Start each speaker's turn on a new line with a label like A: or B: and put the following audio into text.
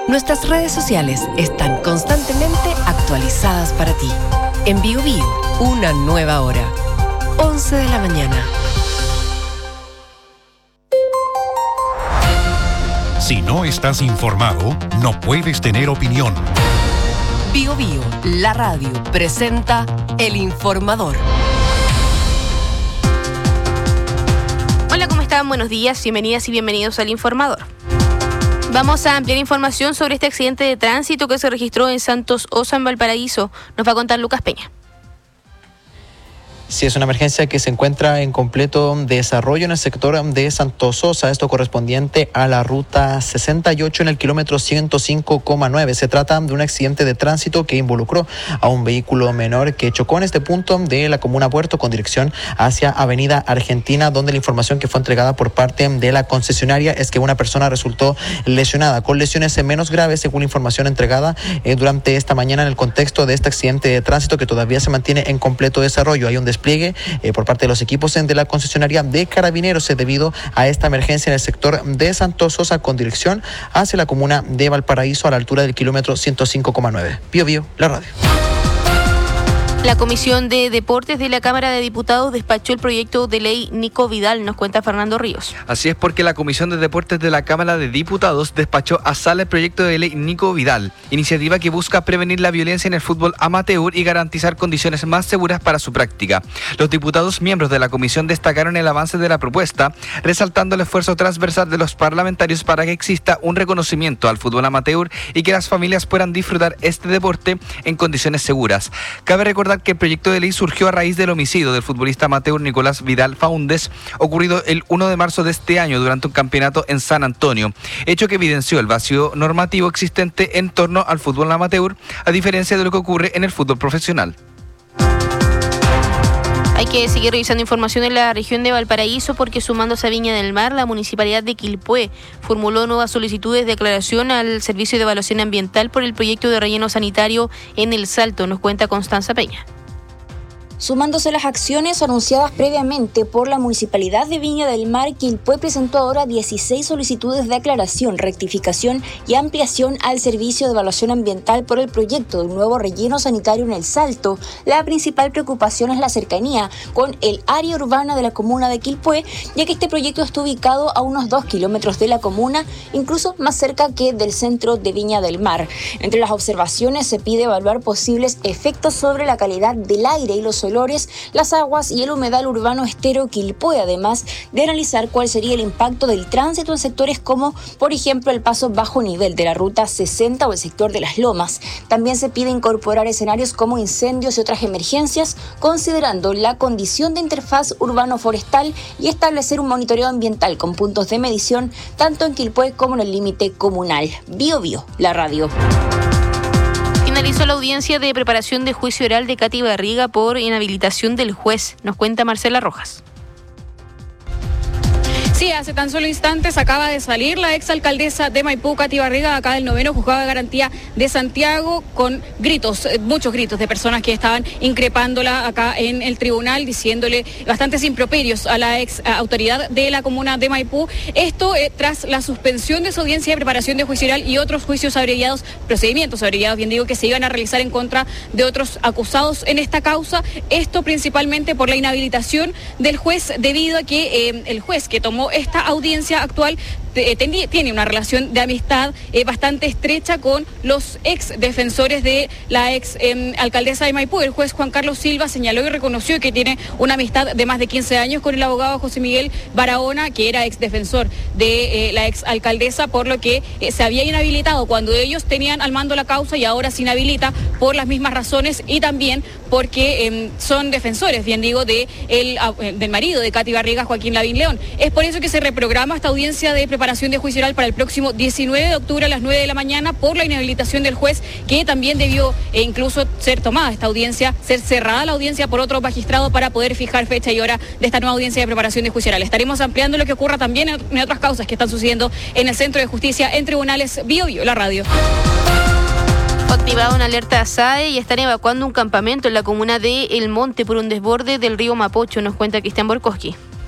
A: Nuestras redes sociales están constantemente actualizadas para ti. En Biobío, una nueva hora. 11 de la mañana.
B: Si no estás informado, no puedes tener opinión.
A: Biobío, la radio, presenta El Informador.
C: Hola, ¿cómo están? Buenos días, bienvenidas y bienvenidos al Informador. Vamos a ampliar información sobre este accidente de tránsito que se registró en Santos Osa, en Valparaíso. Nos va a contar Lucas Peña.
D: Sí, es una emergencia que se encuentra en completo desarrollo en el sector de Santos Sosa, esto correspondiente a la ruta 68 en el kilómetro 105,9. Se trata de un accidente de tránsito que involucró a un vehículo menor que chocó en este punto de la comuna Puerto con dirección hacia Avenida Argentina, donde la información que fue entregada por parte de la concesionaria es que una persona resultó lesionada, con lesiones menos graves, según la información entregada durante esta mañana en el contexto de este accidente de tránsito que todavía se mantiene en completo desarrollo. Hay un despliegue por parte de los equipos de la concesionaria de Carabineros debido a esta emergencia en el sector de Santos Sosa con dirección hacia la comuna de Valparaíso a la altura del kilómetro 105,9. Biobío, la radio.
C: La Comisión de Deportes de la Cámara de Diputados despachó el proyecto de ley Nico Vidal, nos cuenta Fernando Ríos.
E: Así es, porque la Comisión de Deportes de la Cámara de Diputados despachó a sala el proyecto de ley Nico Vidal, iniciativa que busca prevenir la violencia en el fútbol amateur y garantizar condiciones más seguras para su práctica. Los diputados miembros de la comisión destacaron el avance de la propuesta, resaltando el esfuerzo transversal de los parlamentarios para que exista un reconocimiento al fútbol amateur y que las familias puedan disfrutar este deporte en condiciones seguras. Cabe recordar que el proyecto de ley surgió a raíz del homicidio del futbolista amateur Nicolás Vidal Faúndez, ocurrido el 1 de marzo de este año durante un campeonato en San Antonio, hecho que evidenció el vacío normativo existente en torno al fútbol amateur, a diferencia de lo que ocurre en el fútbol profesional.
C: Hay que seguir revisando información en la región de Valparaíso porque, sumándose a Viña del Mar, la municipalidad de Quilpué formuló nuevas solicitudes de declaración al Servicio de Evaluación Ambiental por el proyecto de relleno sanitario en El Salto, nos cuenta Constanza Peña.
F: Sumándose a las acciones anunciadas previamente por la Municipalidad de Viña del Mar, Quilpué presentó ahora 16 solicitudes de aclaración, rectificación y ampliación al Servicio de Evaluación Ambiental por el proyecto de un nuevo relleno sanitario en El Salto. La principal preocupación es la cercanía con el área urbana de la comuna de Quilpué, ya que este proyecto está ubicado a unos 2 kilómetros de la comuna, incluso más cerca que del centro de Viña del Mar. Entre las observaciones se pide evaluar posibles efectos sobre la calidad del aire y los olores, las aguas y el humedal urbano estero Quilpué, además de analizar cuál sería el impacto del tránsito en sectores como, por ejemplo, el paso bajo nivel de la ruta 60 o el sector de las Lomas. También se pide incorporar escenarios como incendios y otras emergencias, considerando la condición de interfaz urbano-forestal y establecer un monitoreo ambiental con puntos de medición tanto en Quilpué como en el límite comunal. Biobío, la radio.
C: Finalizó la audiencia de preparación de juicio oral de Katy Barriga por inhabilitación del juez, nos cuenta Marcela Rojas.
G: Sí, hace tan solo instantes acaba de salir la exalcaldesa de Maipú, Katy Barriga, acá del 9º Juzgado de Garantía de Santiago, con gritos, muchos gritos de personas que estaban increpándola acá en el tribunal, diciéndole bastantes improperios a la ex autoridad de la comuna de Maipú. Esto tras la suspensión de su audiencia de preparación de juicio oral y otros juicios abreviados, procedimientos abreviados, bien digo, que se iban a realizar en contra de otros acusados en esta causa. Esto principalmente por la inhabilitación del juez, debido a que el juez que tomó esta audiencia actual tiene una relación de amistad bastante estrecha con los ex defensores de la ex alcaldesa de Maipú. El juez Juan Carlos Silva señaló y reconoció que tiene una amistad de más de 15 años con el abogado José Miguel Barahona, que era ex defensor de la ex alcaldesa, por lo que se había inhabilitado cuando ellos tenían al mando la causa y ahora se inhabilita por las mismas razones y también porque son defensores, bien digo, del marido de Katy Barriga, Joaquín Lavín León. Es por eso que se reprograma esta audiencia de preparación de juicio oral para el próximo 19 de octubre a las 9 de la mañana por la inhabilitación del juez, que también debió incluso ser tomada esta audiencia, ser cerrada la audiencia por otro magistrado para poder fijar fecha y hora de esta nueva audiencia de preparación de juicio oral. Estaremos ampliando lo que ocurra también en otras causas que están sucediendo en el Centro de Justicia en Tribunales. Biobío, la radio.
C: Fue activada una alerta SAE y están evacuando un campamento en la comuna de El Monte por un desborde del río Mapocho, nos cuenta Cristian Borkowski.